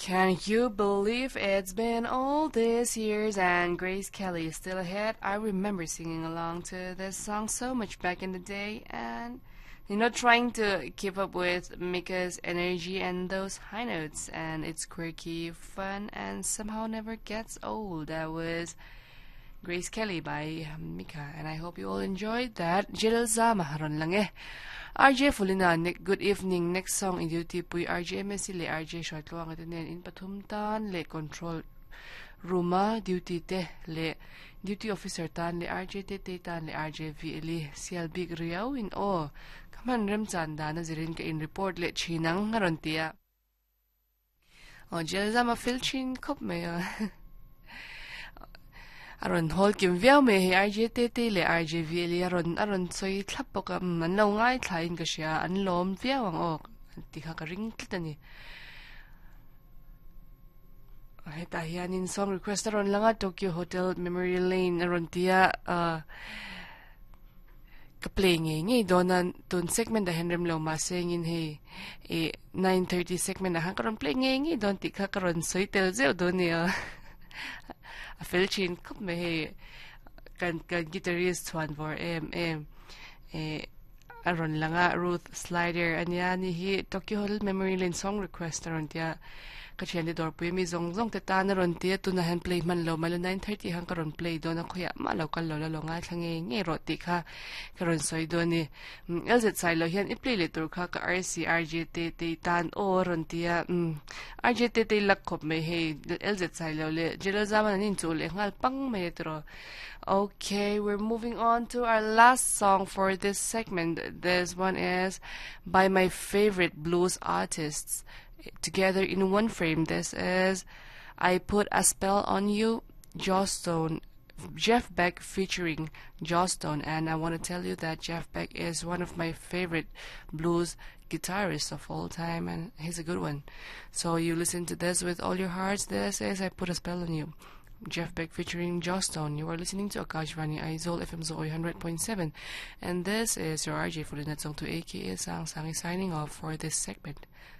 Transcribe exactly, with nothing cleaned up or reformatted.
Can you believe it's been all these years and Grace Kelly is still ahead? I remember singing along to this song so much back in the day, and you know, trying to keep up with Mika's energy and those high notes, and it's quirky, fun, and somehow never gets old. That was Grace Kelly by Mika, and I hope you all enjoyed that. Jill Zama haron lang eh. R J Fulina, good evening. Next song in duty puy R J M S le R J short lo ang itanin in patumtan le control Ruma duty te le duty officer tan le R J te te tan le R J V le sial big riaw in o kaman rem chanda na zirin ka in report le chinang ngaron tia o Jill Zama filchin kop me aron hol kim viao me he R J T T le R J V le aron aron soi thlap ka man lo ngai thlain ka sia an lom viao ang ok ti kha ka ring kitani ai ta hianin song request aron langa Tokyo Hotel Memory Lane aron tia uh, ka play ngi ngi donan ton segment da henrem lo ma singin he e nine thirty segment na han karon play ngi ngi don ti kha karon soi tel zeu don ni a filchin kup me he kan kan guitarist one for m m eh aron langa Ruth Slider anya ni hi Tokyo Hotel Memory Lane song request aron tia kachian de dor pu mi zong zong te tan aron tia tu na han play man lo malo nine thirty hang karon play don ko ya ma lo kal lo lo nga thange nge ro ti kha karon soi do ni elzet sai lo hian I play le tur kha ka R C R J T T tan o ron tia R J T T lak khop me he elzet sai lo le jelo zaman nin chu le ngal pang me tro. Okay, we're moving on to our last song for this segment. This one is by my favorite blues artists together in one frame. This is I Put a Spell on You, Joss Stone, Jeff Beck featuring Joss Stone. And I want to tell you that Jeff Beck is one of my favorite blues guitarists of all time, and he's a good one. So you listen to this with all your hearts. This is I Put a Spell on You, Jeff Beck featuring Joss Stone. You are listening to Akashvani Aizol F M Zoe one hundred point seven, and this is your R J for the net song to A K A Sang Sang signing off for this segment.